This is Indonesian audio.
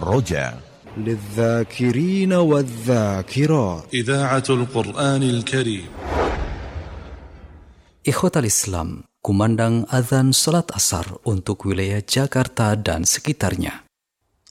الرجاء للذاكرين والذاكرات. إذاعة القرآن الكريم. Ikhwatal Islam, kumandang azan salat asar untuk wilayah Jakarta dan sekitarnya.